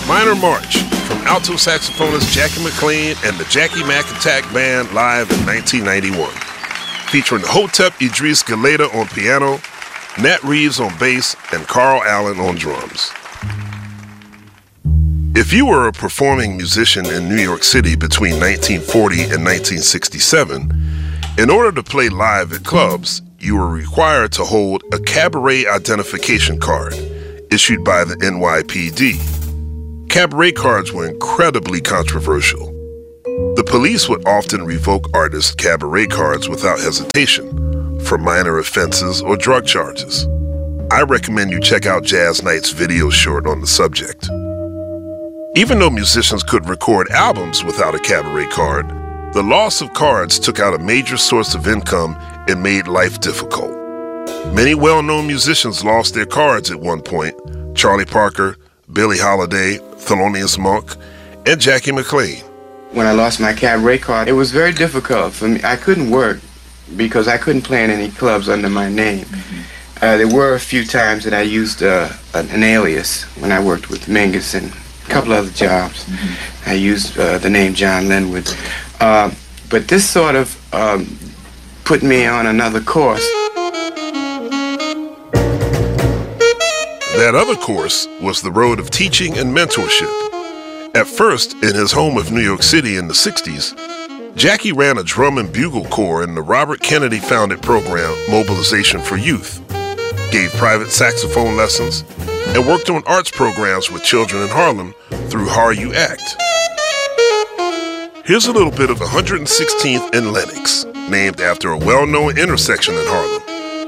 Minor March from alto saxophonist Jackie McLean and the Jackie Mac Attack Band live in 1991. Featuring Hotep Idris Galeta on piano, Nat Reeves on bass, and Carl Allen on drums. If you were a performing musician in New York City between 1940 and 1967, in order to play live at clubs, you were required to hold a cabaret identification card issued by the NYPD. Cabaret cards were incredibly controversial. The police would often revoke artists' cabaret cards without hesitation for minor offenses or drug charges. I recommend you check out Jazz Night's video short on the subject. Even though musicians could record albums without a cabaret card, the loss of cards took out a major source of income and made life difficult. Many well-known musicians lost their cards at one point: Charlie Parker, Billie Holiday, Thelonious Monk, and Jackie McLean. When I lost my cabaret card, it was very difficult for me. I couldn't work because I couldn't play in any clubs under my name. There were a few times that I used an alias when I worked with Mingus and a couple other jobs. I used the name John Linwood. But this sort of put me on another course. That other course was the road of teaching and mentorship. At first, in his home of New York City in the 60s, Jackie ran a drum and bugle corps in the Robert Kennedy-founded program Mobilization for Youth, gave private saxophone lessons, and worked on arts programs with children in Harlem through HARU Act. Here's a little bit of 116th and Lenox, named after a well-known intersection in Harlem.